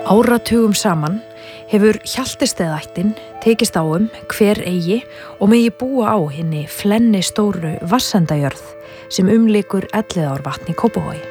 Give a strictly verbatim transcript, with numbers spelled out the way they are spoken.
Áratugum saman hefur Hjaltesteðaættin tekist á um hver eigi og megi búa á hinni flenni stóru Vassendajörð sem umlykur Elliðaárvatn í Kópavogi.